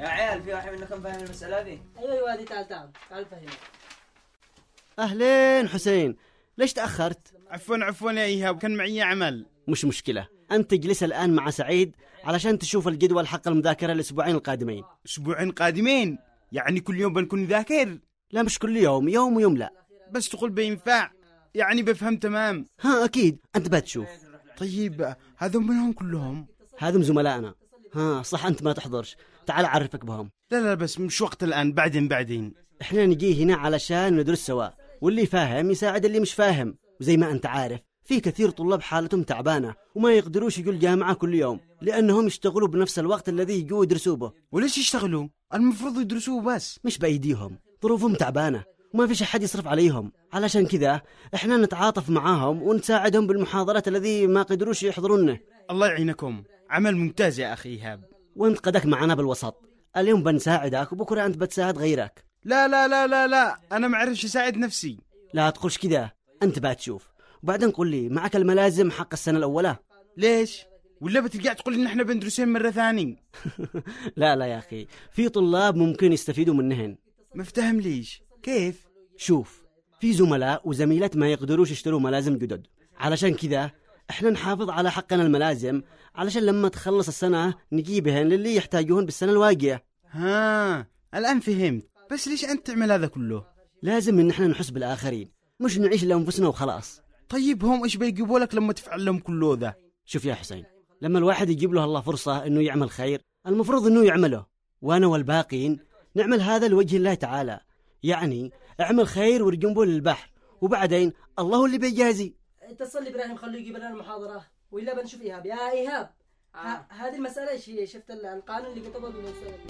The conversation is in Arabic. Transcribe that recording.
يا عيال في واحد منكم فاهم المسألة ذي؟ ايوه هذه تعال فهمها. أهلين حسين، ليش تأخرت؟ عفوا يا إيهاب، كان معي عمل. مش مشكلة، أنت اجلس الآن مع سعيد علشان تشوف الجدول حق المذاكرة الأسبوعين القادمين. أسبوعين قادمين؟ يعني كل يوم بنكون نذاكر؟ لا مش كل يوم، يوم ويوم لا. بس تقول بينفع؟ يعني بفهم تمام؟ ها أكيد، أنت بتشوف. طيب هذول منهم كلهم؟ هذم زملائنا. ها صح أنت ما تحضرش، تعال أعرفك بهم. لا بس مش وقت الآن، بعدين. إحنا نجي هنا علشان ندرس سوا، واللي فاهم يساعد اللي مش فاهم. وزي ما أنت عارف في كثير طلاب حالتهم تعبانة وما يقدروش يجوا الجامعة كل يوم لأنهم يشتغلوا بنفس الوقت الذي يجوا يدرسوا به. وليش يشتغلوا؟ المفروض يدرسوا بس. مش بأيديهم، ظروفهم تعبانة وما فيش أحد يصرف عليهم، علشان كذا إحنا نتعاطف معاهم ونساعدهم بالمحاضرات الذي ما قدروش يحضرونه. الله يعينكم، عمل ممتاز يا أخي إيهاب. وانت قدك معنا بالوسط، اليوم بنساعدك وبكرة أنت بتساعد غيرك. لا أنا ما أعرفش أساعد نفسي. لا تقولش كذا، أنت بتشوف. وبعدين قل لي، معك الملازم حق السنة الأولى؟ ليش؟ ولا بترجع تقول إن إحنا بندرسين مرة ثانية؟ لا يا أخي، في طلاب ممكن يستفيدوا منهن. مفتهم ليش؟ كيف؟ شوف، في زملاء وزميلات ما يقدروش يشتروا ملازم جدد، علشان كذا احنا نحافظ على حقنا الملازم علشان لما تخلص السنة نجيبهن للي يحتاجوهن بالسنة الواقية. الآن فهمت. بس ليش أنت تعمل هذا كله؟ لازم إن احنا نحس بالآخرين، مش نعيش لأنفسنا وخلاص. طيب هم إيش بيجيبوا لك لما تفعل لهم كله ذا؟ شوف يا حسين، لما الواحد يجيب له الله فرصة إنه يعمل خير المفروض إنه يعمله، وأنا والباقين نعمل هذا لوجه الله تعالى. يعني اعمل خير وارجمه للبحر، وبعدين الله اللي بيجازي. اتصل إبراهيم خليه يجيب لنا المحاضرة وإلا بنشوف إيهاب. يا إيهاب، هذه المسألة إيش هي؟ شفت القانون اللي كتبه